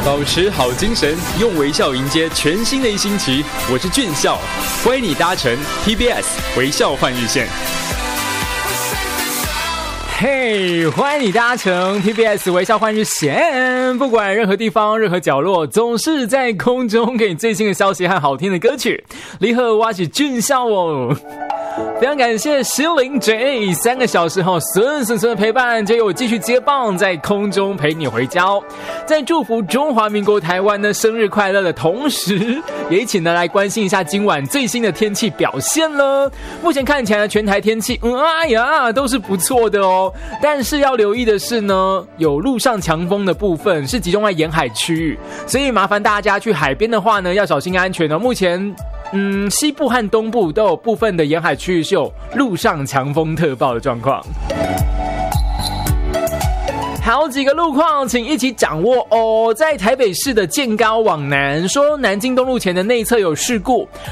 保持好精神，用微笑迎接全新的一星期。我是俊孝，欢迎你搭乘 TBS 微笑换日线。 嘿，欢迎你搭乘 TBS 微笑换日线。不管任何地方、任何角落，总是在空中给你最新的消息和好听的歌曲。你好，我是俊孝哦。非常感谢心灵 J3个小时后顺的陪伴，就由我继续接棒，在空中陪你回家哦。在祝福中华民国台湾呢生日快乐的同时，也一起呢来关心一下今晚最新的天气表现了。目前看起来全台天气都是不错的哦，但是要留意的是呢，有陆上强风的部分是集中在沿海区域，所以麻烦大家去海边的话呢要小心安全哦。目前西部和东部都有部分的沿海区域是有陆上强风特报的状况。好几个路况请一起掌握哦。在台北市的建高往南，说南京东路前的内侧有事故，